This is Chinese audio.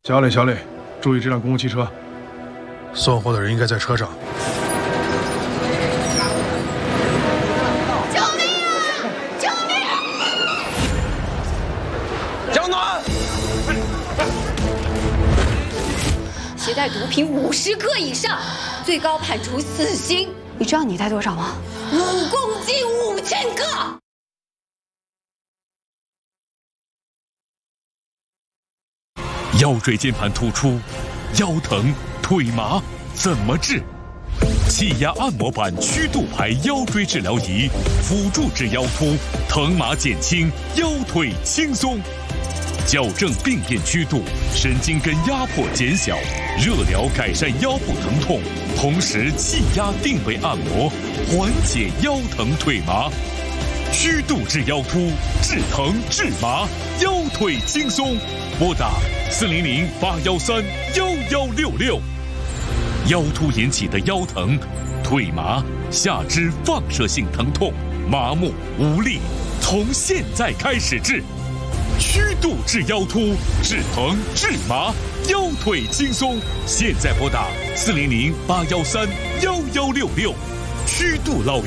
小磊，注意这辆公共汽车。 送货的人应该在车上。 救命啊！救命啊！ 江南， 携带毒品50克以上，最高判处死刑。 你知道你带多少吗 ？5公斤5000克。 腰椎间盘突出、腰疼、腿麻怎么治？气压按摩板曲度牌腰椎治疗仪，辅助治腰突，疼麻减轻，腰腿轻松。矫正病变曲度，神经根压迫减小，热疗改善腰部疼痛，同时气压定位按摩，缓解腰疼腿麻。曲度治腰突，治疼治麻，腰腿轻松。拨打400-813-1166。腰突引起的腰疼、腿麻、下肢放射性疼痛、麻木无力，从现在开始治。曲度治腰突，治疼治麻，腰腿轻松。现在拨打400-813-1166。曲度老